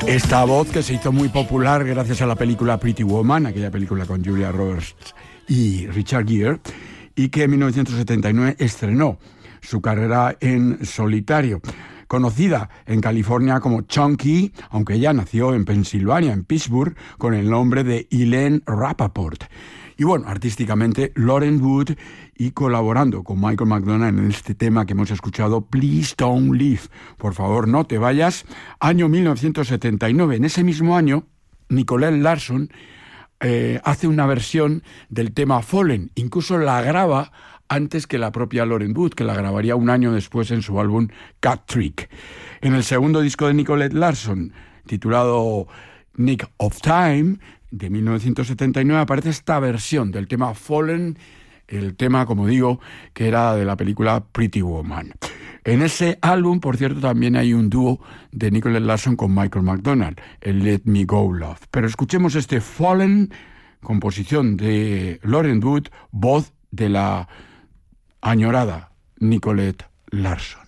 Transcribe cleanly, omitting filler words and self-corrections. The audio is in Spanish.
Esta voz que se hizo muy popular gracias a la película Pretty Woman, aquella película con Julia Roberts y Richard Gere, y que en 1979 estrenó su carrera en solitario. Conocida en California como Chunky, aunque ella nació en Pensilvania, en Pittsburgh, con el nombre de Elaine Rappaport. Y bueno, artísticamente, Lauren Wood, y colaborando con Michael McDonald en este tema que hemos escuchado, Please Don't Leave, por favor no te vayas, año 1979. En ese mismo año, Nicolette Larson hace una versión del tema Fallen, incluso la graba antes que la propia Lauren Wood, que la grabaría un año después en su álbum Cat Trick. En el segundo disco de Nicolette Larson, titulado Nick of Time, de 1979, aparece esta versión del tema Fallen, el tema, como digo, que era de la película Pretty Woman. En ese álbum, por cierto, también hay un dúo de Nicolette Larson con Michael McDonald, el Let Me Go Love. Pero escuchemos este Fallen, composición de Lauren Wood, voz de la añorada Nicolette Larson.